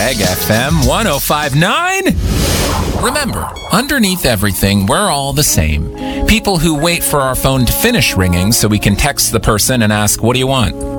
Meg FM 105.9. Remember, underneath everything, we're all the same. People who wait for our phone to finish ringing so we can text the person and ask, what do you want?